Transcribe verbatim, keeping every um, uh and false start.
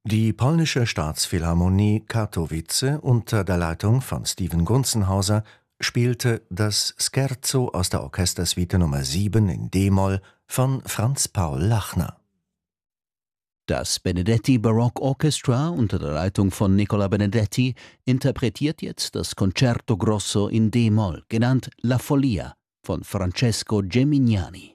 Die polnische Staatsphilharmonie Katowice unter der Leitung von Steven Gunzenhauser spielte das Scherzo aus der Orchestersuite Nummer sieben in d-Moll von Franz Paul Lachner. Das Benedetti Baroque Orchestra unter der Leitung von Nicola Benedetti interpretiert jetzt das Concerto Grosso in d-Moll, genannt La Follia von Francesco Gemignani.